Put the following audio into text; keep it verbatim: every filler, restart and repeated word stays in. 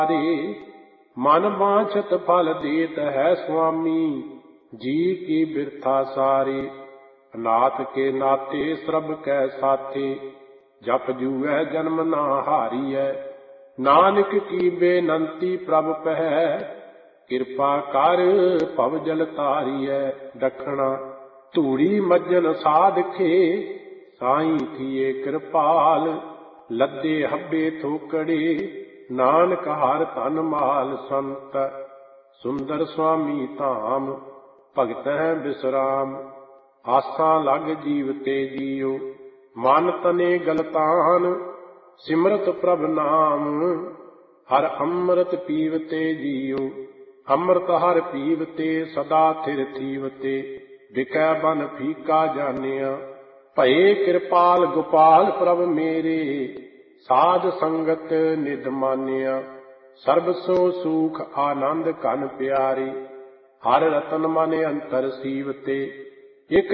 मन बांछत फल देत है स्वामी, जी की बिरथा सारे। अनाथ के नाते श्रब कै साथे, जप जूऐ जन्म ना हारिय। नानक की बेनंती प्रभ पह, किरपा कर भव जल तारिय। दखना धूड़ी मज्जन साधखे, साई थिए कृपाल। लद्दे हब्बे थोकड़े, नानक हर तन माल। संत सुंदर स्वामी धाम, भगत है विश्राम। आसां लग जीवते जियो, मन तने गलतान। सिमरत प्रभ नाम, हर अमृत पीवते जियो। अमृत हर पीवते, सदा थिर थीवते। बिकै बन फीका जानिया, भये कृपाल गोपाल प्रभ मेरे। साध संगत निध मानिया, सर्ब सो सुख आनंद घन प्यारे। हर रतन मन अंतर सीवते, एक